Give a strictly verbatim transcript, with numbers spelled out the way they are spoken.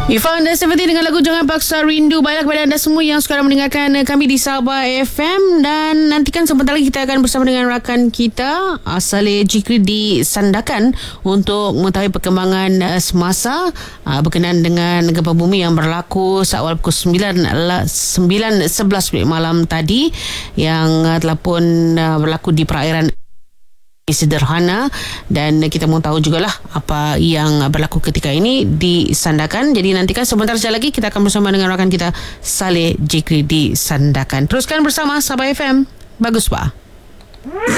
Ifan dan Seventeen dengan lagu Jangan Paksa Rindu. Baiklah kepada anda semua yang sekarang mendengarkan kami di Sabah F M. Dan nantikan sebentar lagi kita akan bersama dengan rakan kita Saleh Jikri di Sandakan untuk mengetahui perkembangan semasa berkenaan dengan gempa bumi yang berlaku seawal pukul sembilan sebelas malam tadi, yang telah pun berlaku di perairan sederhana, dan kita mau tahu jugalah apa yang berlaku ketika ini di Sandakan. Jadi nantikan sebentar saja lagi kita akan bersama dengan rakan kita Saleh Jikri di Sandakan. Teruskan bersama Sabah F M. Bagus, Pak.